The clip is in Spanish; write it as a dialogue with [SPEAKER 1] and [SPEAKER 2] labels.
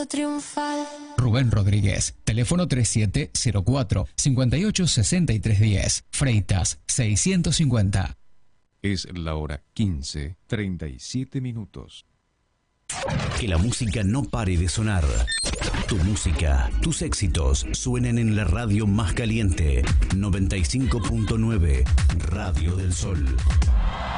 [SPEAKER 1] canto triunfal.
[SPEAKER 2] Rubén Rodríguez, teléfono 3704-586310, Freitas 650.
[SPEAKER 3] Es la hora 15:37.
[SPEAKER 4] Que la música no pare de sonar. Tu música, tus éxitos suenen en la radio más caliente. 95.9 Radio del Sol.